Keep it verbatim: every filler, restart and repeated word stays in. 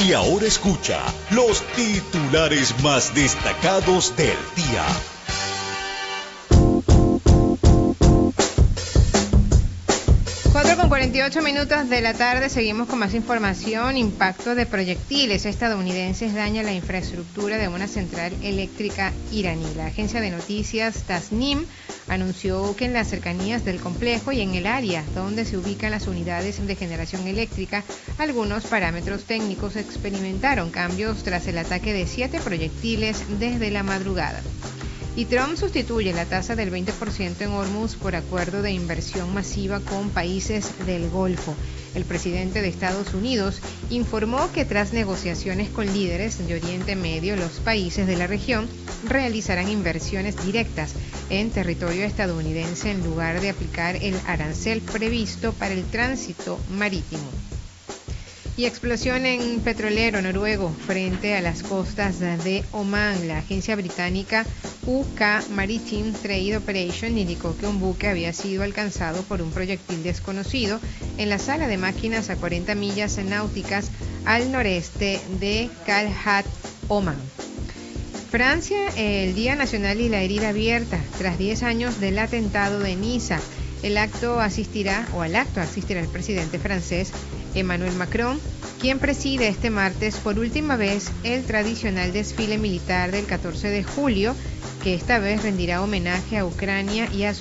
Y ahora escucha los titulares más destacados del día. cuatro con cuarenta y ocho minutos de la tarde, seguimos con más información. Impacto de proyectiles estadounidenses daña la infraestructura de una central eléctrica iraní. La agencia de noticias Tasnim anunció que en las cercanías del complejo y en el área donde se ubican las unidades de generación eléctrica, algunos parámetros técnicos experimentaron cambios tras el ataque de siete proyectiles desde la madrugada. Y Trump sustituye la tasa del veinte por ciento en Hormuz por acuerdo de inversión masiva con países del Golfo. El presidente de Estados Unidos informó que tras negociaciones con líderes de Oriente Medio, los países de la región realizarán inversiones directas en territorio estadounidense en lugar de aplicar el arancel previsto para el tránsito marítimo. Y explosión en petrolero noruego frente a las costas de Omán. La agencia británica U K Maritime Trade Operation indicó que un buque había sido alcanzado por un proyectil desconocido en la sala de máquinas a cuarenta millas náuticas al noreste de Calhat, Omán. Francia, el Día Nacional y la herida abierta tras diez años del atentado de Niza. El acto asistirá, o al acto asistirá el presidente francés Emmanuel Macron, quien preside este martes por última vez el tradicional desfile militar del catorce de julio, que esta vez rendirá homenaje a Ucrania y a